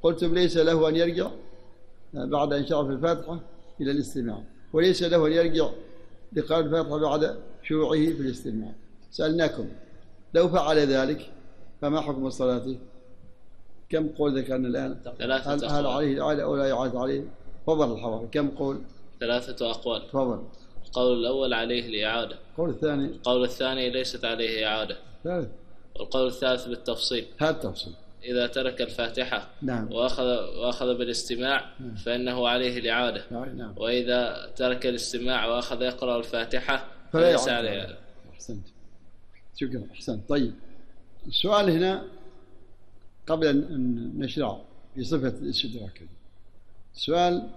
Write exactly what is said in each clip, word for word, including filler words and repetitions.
قلتم ليس له أن يرجع بعد أن شرع في الفاتحة إلى الاستماع، وليس له أن يرجع لقراءة الفاتحة بعد شروعه في الاستماع. سألناكم لو فعل ذلك فما حكم صلاته؟ كم قول ذكرنا الآن؟ ثلاثة هل, هل عليه إعادة أو لا إعادة عليه؟ تفضل الحوار. كم قول؟ ثلاثة أقوال. تفضل. القول الأول عليه الإعادة. القول الثاني؟ القول الثاني ليست عليه إعادة. ثالث. والقول الثالث بالتفصيل. هذا التفصيل. إذا ترك الفاتحة نعم. وأخذ وأخذ بالاستماع نعم. فإنه عليه الإعادة. نعم. وإذا ترك الاستماع وأخذ يقرأ الفاتحة فليس عليه. أحسنت. شكرا. أحسنت. طيب السؤال هنا قبل أن نشرع في صفة الاستدراك، السؤال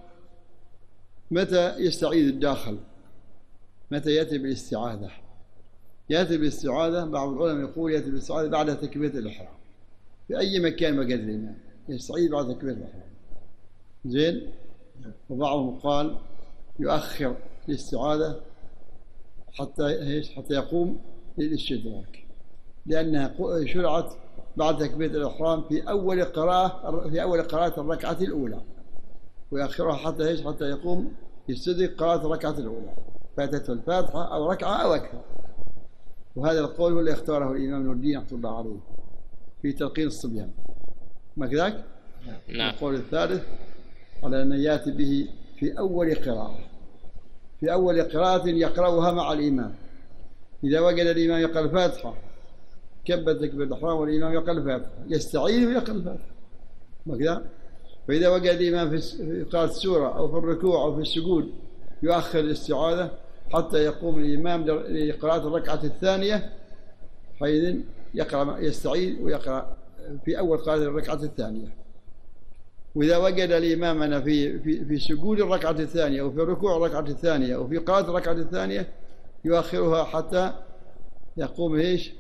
متى يستعيذ الداخل؟ متى يأتي بالاستعاذة؟ يأتي بالاستعاذة بعض العلماء يقول يأتي بالاستعاذة بعد تكبيرة الإحرام في أي مكان مكان الإمام يستعيذ بعد تكبيرة الإحرام. زين. وبعضهم قال يؤخر الاستعاذة حتى ايش؟ حتى يقوم للاستدراك، لأنها شرعت بعد تكبيرة الإحرام في أول قراءة في أول قراءة الركعة الأولى، ويؤخرها حتى ايش؟ حتى يقوم يستدرك قراءة الركعة الأولى، فاتته الفاتحة أو ركعة أو أكثر. وهذا القول هو اللي اختاره الإمام نور الدين رحمه الله عليه في تلقين الصبيان، ما كذاك؟ نعم. القول الثالث على أن يأتي به في أول قراءة، في أول قراءة يقرأها مع الإمام. إذا وجد الإمام يقرأ الفاتحة كبر تكبيرة الإحرام والإمام يقرأ الفاتحة يستعيذ ويقرأ الفاتحة، ما كذا؟ فإذا وجد الإمام في قراءة السورة أو في الركوع أو في السجود يؤخر الاستعاذة حتى يقوم الإمام لقراءة الركعة الثانية، حيث يقرأ يستعيذ ويقرأ في أول قراءة الركعة الثانية. وإذا وجد الإمام أنا في في في سجود الركعة الثانية أو في ركوع الركعة الثانية أو في قراءة الركعة الثانية يؤخرها حتى يقوم إيش؟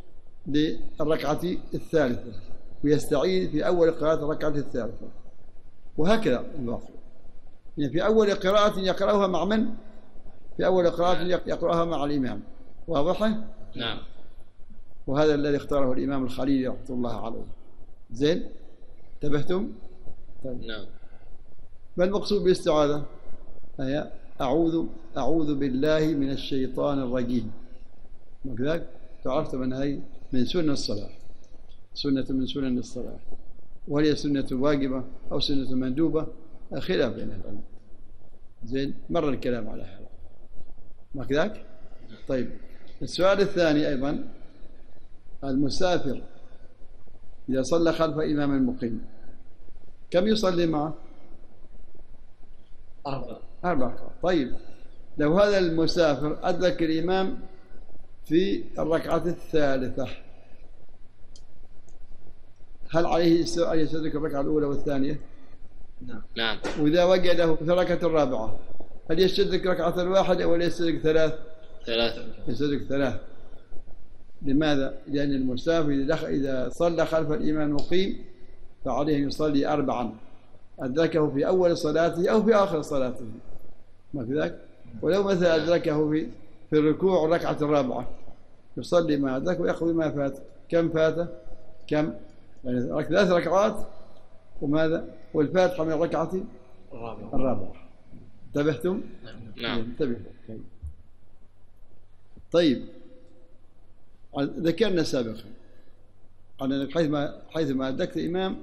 للركعة الثالثة ويستعيذ في أول قراءة الركعة الثالثة، وهكذا الواقع. يعني في أول قراءة يقرأها مع من؟ في أول قراءة يقرأها مع الإمام. واضحة؟ نعم. وهذا الذي اختاره الإمام الخليلي رحمه الله عليه. زين؟ انتبهتم؟ طيب. نعم. ما المقصود بالاستعاذة؟ هي أعوذ أعوذ بالله من الشيطان الرجيم. ما كذلك؟ تعرفتم أن هي من سنن الصلاة، سنة من سنن الصلاة، وهي سنة واجبة أو سنة مندوبة، خلاف بين العلماء. زين؟ مر الكلام على هذا، ما كذلك؟ طيب السؤال الثاني أيضا، المسافر إذا صلى خلف إمام المقيم كم يصلي معه؟ أربعة. أربعة. طيب لو هذا المسافر أدرك الإمام في الركعة الثالثة هل عليه أن يستدرك الركعة الأولى والثانية؟ نعم. نعم. وإذا وجده في الركعة الرابعة هل يستدرك ركعة واحدة ولا يستدرك ثلاث؟ ثلاثة. يستدرك ثلاث. لماذا؟ لأن المسافر إذا إذا صلى خلف الإمام المقيم فعليه أن يصلي أربعا أدركه في أول صلاته أو في آخر صلاته، ما في ذاك؟ ولو مثلا أدركه في في الركوع الركعة الرابعة يصلي ما أدرك ويأخذ ما فات. كم فاته؟ كم؟ يعني ثلاث ركعات وماذا؟ والفاتحة من الركعة الرابعة. الرابعة. انتبهتم؟ نعم. انتبهوا. طيب ذكرنا سابقا أن حيثما حيثما أدركت الإمام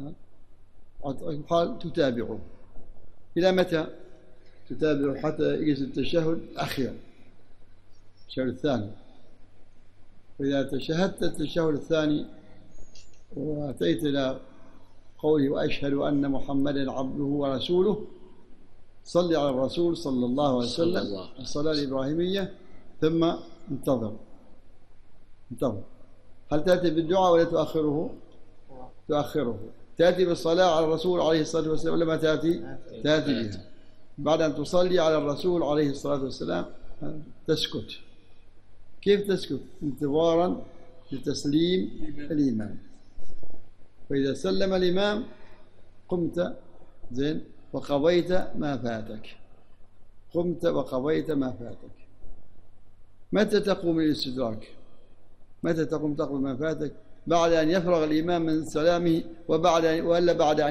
قال تتابعه. إلى متى تتابعه؟ حتى يجلس التشهد أخيرا، التشهد الثاني. وإذا تشهدت التشهد الثاني وأتيت إلى قوله وأشهد أن محمدا عبده ورسوله صل على الرسول صلى الله عليه وسلم الصلاة الإبراهيمية، ثم انتظر انتظر. هل تأتي بالدعاء ولا تؤخره؟ تؤخره. تأتي بالصلاة على الرسول عليه الصلاة والسلام ولا ما تأتي؟ تأتي بها. بعد أن تصلي على الرسول عليه الصلاة والسلام تسكت. كيف تسكت؟ انتظارا لتسليم الإمام. فإذا سلم الإمام قمت زين وقضيت ما فاتك، قمت وقضيت ما فاتك. متى تقوم الاستدراك؟ متى تقوم تقضي ما فاتك؟ بعد أن يفرغ الإمام من سلامه وبعد ولا بعد أن